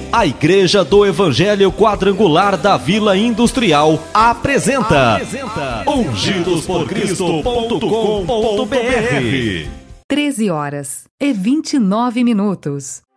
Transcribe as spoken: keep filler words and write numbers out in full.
A Igreja do Evangelho Quadrangular da Vila Industrial apresenta, apresenta ungidos por cristo ponto com ponto br. treze horas e vinte e nove minutos.